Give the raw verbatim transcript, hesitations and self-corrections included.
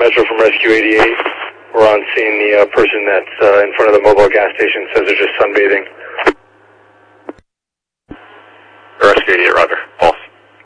Metro from Rescue eighty-eight. We're on scene. The uh, person that's uh, in front of the mobile gas station says they're just sunbathing. Rescue eighty-eight, roger.